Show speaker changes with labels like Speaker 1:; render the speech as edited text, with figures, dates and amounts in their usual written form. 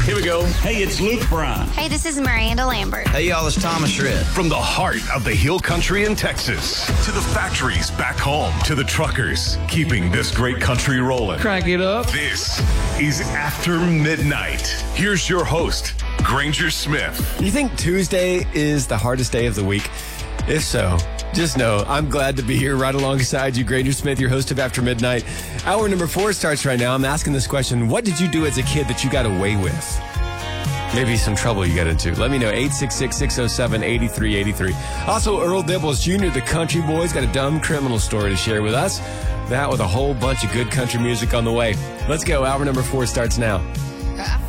Speaker 1: Here we go. Hey, it's Luke Bryan.
Speaker 2: Hey, this is Miranda Lambert.
Speaker 3: Hey, y'all, it's Thomas Shred.
Speaker 4: From the heart of the Hill Country in Texas to the factories back home to the truckers keeping this great country rolling.
Speaker 5: Crank it up.
Speaker 4: This is After Midnight. Here's your host, Granger Smith.
Speaker 6: You think Tuesday is the hardest day of the week? If so, just know I'm glad to be here right alongside you, Granger Smith, your host of After Midnight. Hour number 4 starts right now. I'm asking this question: what did you do as a kid that you got away with? Maybe some trouble you got into. Let me know. 866-607-8383. Also, Earl Dibbles Jr., the country boy's got a dumb criminal story to share with us. That with a whole bunch of good country music on the way. Let's go. Hour number 4 starts now.